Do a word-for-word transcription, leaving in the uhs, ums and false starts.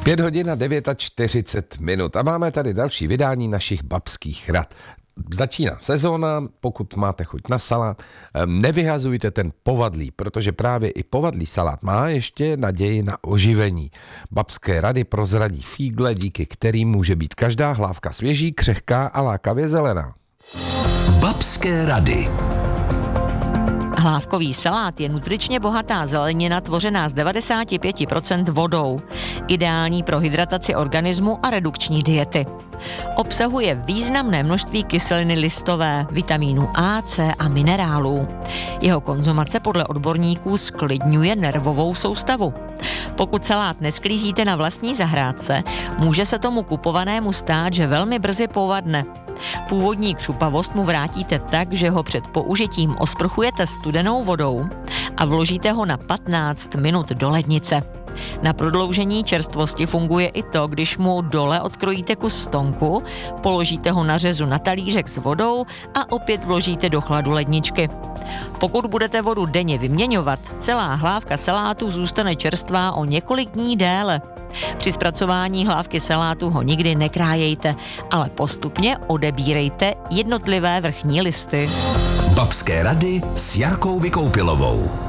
Pět hodin a čtyřicet devět minut a máme tady další vydání našich babských rad. Začíná sezóna, pokud máte chuť na salát, nevyhazujte ten povadlý, protože právě i povadlý salát má ještě naději na oživení. Babské rady prozradí fígle, díky kterým může být každá hlávka svěží, křehká a lákavě zelená. Babské rady. Hlávkový salát je nutričně bohatá zelenina tvořená z devadesát pět procent vodou. Ideální pro hydrataci organismu a redukční diety. Obsahuje významné množství kyseliny listové, vitamínu A, C a minerálů. Jeho konzumace podle odborníků zklidňuje nervovou soustavu. Pokud salát nesklízíte na vlastní zahrádce, může se tomu kupovanému stát, že velmi brzy povadne. Původní křupavost mu vrátíte tak, že ho před použitím osprchujete studenou vodou a vložíte ho na patnáct minut do lednice. Na prodloužení čerstvosti funguje i to, když mu dole odkrojíte kus stonku, položíte ho na řezu na talířek s vodou a opět vložíte do chladu ledničky. Pokud budete vodu denně vyměňovat, celá hlávka salátu zůstane čerstvá o několik dní déle. Při zpracování hlávky salátu ho nikdy nekrájejte, ale postupně odebírejte jednotlivé vrchní listy. Babské rady s Jarkou Vykoupilovou.